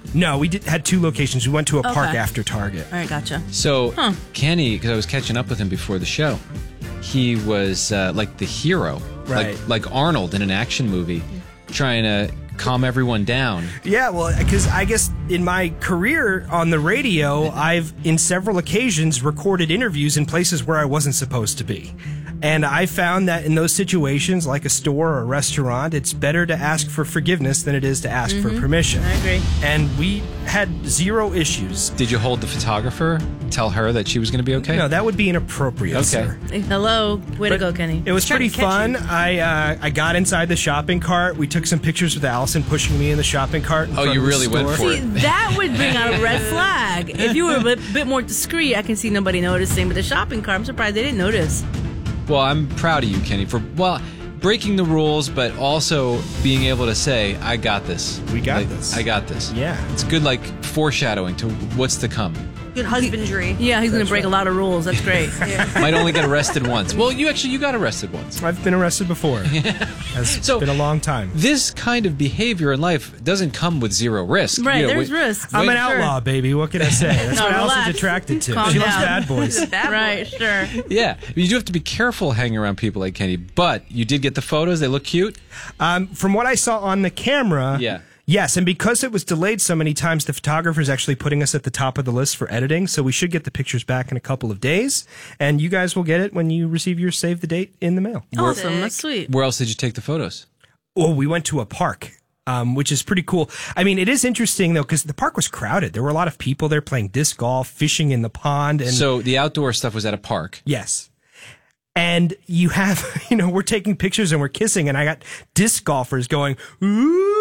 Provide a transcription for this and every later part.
No, we had 2 locations. We went to a park after Target. All right, gotcha. So Kenny, because I was catching up with him before the show, he was like the hero, right? Like Arnold in an action movie, trying to calm everyone down. Yeah, well, because I guess in my career on the radio, I've in several occasions recorded interviews in places where I wasn't supposed to be. And I found that in those situations, like a store or a restaurant, it's better to ask for forgiveness than it is to ask for permission. I agree. And we had 0 issues. Did you hold the photographer? Tell her that she was going to be okay? No, that would be inappropriate, sir. Hello. Way to go, Kenny. It was pretty fun. I got inside the shopping cart. We took some pictures with Allison pushing me in the shopping cart. Oh, you really went for it. That would bring out a red flag. If you were a bit more discreet, I can see nobody noticing. But the shopping cart, I'm surprised they didn't notice. Well, I'm proud of you, Kenny, for, breaking the rules, but also being able to say, I got this. We got this. I got this. Yeah. It's good, foreshadowing to what's to come. Good husbandry. Yeah, he's going to break a lot of rules. That's great. Might only get arrested once. Well, you got arrested once. I've been arrested before. It's been a long time. This kind of behavior in life doesn't come with 0 risk. Right, there's risks. I'm an outlaw, baby. What can I say? That's what Allison's attracted to. Calm She down. loves bad boys. Right, sure. Yeah, you do have to be careful hanging around people like Kenny, but you did get the photos. They look cute. From what I saw on the camera, yes, and because it was delayed so many times, the photographer is actually putting us at the top of the list for editing, so we should get the pictures back in a couple of days, and you guys will get it when you receive your save the date in the mail. Awesome, that's sweet. Where else did you take the photos? Oh, we went to a park. Which is pretty cool. I mean, it is interesting, though, because the park was crowded. There were a lot of people there playing disc golf, fishing in the pond. And so the outdoor stuff was at a park? Yes. And you have, we're taking pictures and we're kissing, and I got disc golfers going, ooh.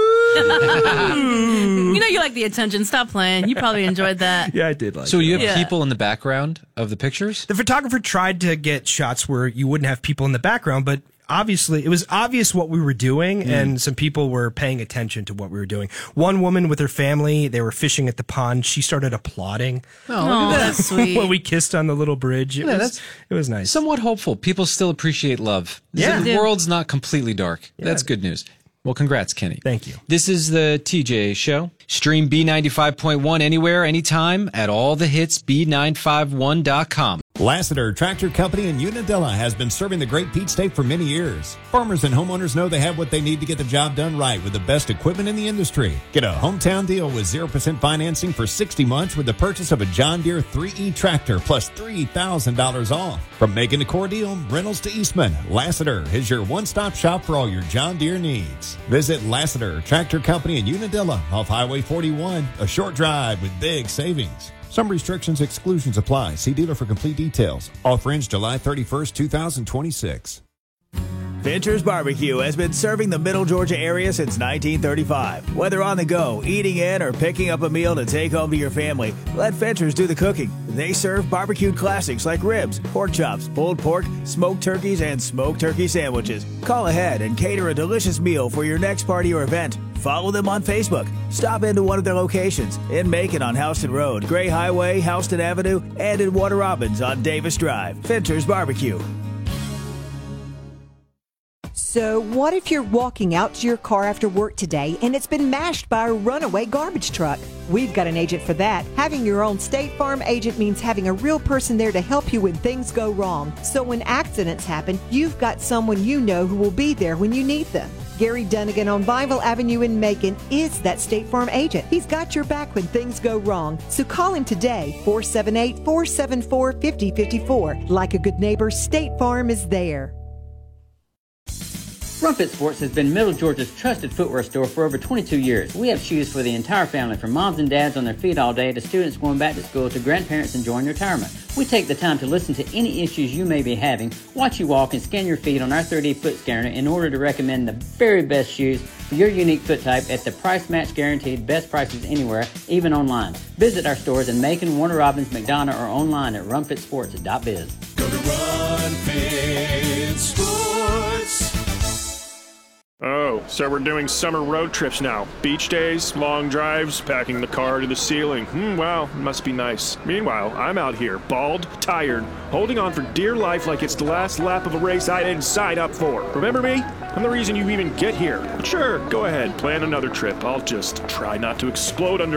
You like the attention. Stop playing. You probably enjoyed that. Yeah, I did like it. So you have people in the background of the pictures? The photographer tried to get shots where you wouldn't have people in the background, but obviously, it was obvious what we were doing, and some people were paying attention to what we were doing. One woman with her family, they were fishing at the pond. She started applauding. Oh, that's sweet. When we kissed on the little bridge. It was nice. Somewhat hopeful. People still appreciate love. Yeah. The world's not completely dark. Yeah. That's good news. Well, congrats, Kenny. Thank you. This is the TJ Show. Stream B95.1 anywhere, anytime at allthehitsb951.com. Lassiter Tractor Company in Unadilla has been serving the Great Peach State for many years. Farmers and homeowners know they have what they need to get the job done right with the best equipment in the industry. Get a hometown deal with 0% financing for 60 months with the purchase of a John Deere 3E tractor plus $3,000 off. From Macon to Cordele, Reynolds to Eastman, Lassiter is your one-stop shop for all your John Deere needs. Visit Lassiter Tractor Company in Unadilla off Highway 41, a short drive with big savings. Some restrictions, exclusions apply. See dealer for complete details. Offer ends July 31st, 2026. Fincher's Barbecue has been serving the Middle Georgia area since 1935. Whether on the go, eating in, or picking up a meal to take home to your family, let Fincher's do the cooking. They serve barbecued classics like ribs, pork chops, pulled pork, smoked turkeys, and smoked turkey sandwiches. Call ahead and cater a delicious meal for your next party or event. Follow them on Facebook. Stop into one of their locations in Macon on Houston Road, Gray Highway, Houston Avenue, and in Warner Robins on Davis Drive. Fincher's Barbecue. So what if you're walking out to your car after work today and it's been mashed by a runaway garbage truck? We've got an agent for that. Having your own State Farm agent means having a real person there to help you when things go wrong. So when accidents happen, you've got someone you know who will be there when you need them. Gary Dunnigan on Bible Avenue in Macon is that State Farm agent. He's got your back when things go wrong. So call him today, 478-474-5054. Like a good neighbor, State Farm is there. Rumpet Sports has been Middle Georgia's trusted footwear store for over 22 years. We have shoes for the entire family, from moms and dads on their feet all day to students going back to school to grandparents enjoying retirement. We take the time to listen to any issues you may be having, watch you walk, and scan your feet on our 30-foot scanner in order to recommend the very best shoes for your unique foot type at the price match guaranteed, best prices anywhere, even online. Visit our stores in Macon, Warner Robins, McDonough, or online at rumpetsports.biz. Go to Run Fit Sports. Oh, so we're doing summer road trips now. Beach days, long drives, packing the car to the ceiling. Wow, must be nice. Meanwhile, I'm out here, bald, tired, holding on for dear life like it's the last lap of a race I didn't sign up for. Remember me? I'm the reason you even get here. But sure, go ahead, plan another trip. I'll just try not to explode under